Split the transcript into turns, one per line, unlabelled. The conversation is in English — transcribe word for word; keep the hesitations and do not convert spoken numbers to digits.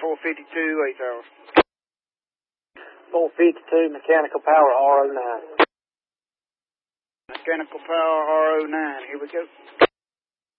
four fifty-two, eight thousand.
four fifty-two, mechanical power R oh nine.
Mechanical power R oh nine, here we go.